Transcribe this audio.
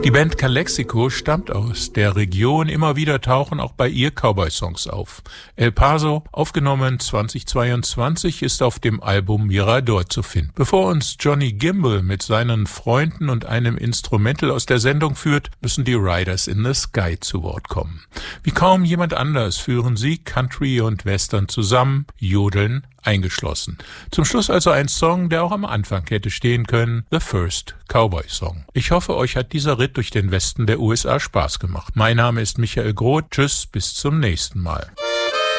Die Band Calexico stammt aus der Region. Immer wieder tauchen auch bei ihr Cowboy-Songs auf. El Paso, aufgenommen 2022, ist auf dem Album Mirador zu finden. Bevor uns Johnny Gimble mit seinen Freunden und einem Instrumental aus der Sendung führt, müssen die Riders in the Sky zu Wort kommen. Wie kaum jemand anders führen sie Country und Western zusammen, Jodeln eingeschlossen. Zum Schluss also ein Song, der auch am Anfang hätte stehen können, The First Cowboy Song. Ich hoffe, euch hat dieser Ritt durch den Westen der USA Spaß gemacht. Mein Name ist Michael Groth. Tschüss, bis zum nächsten Mal.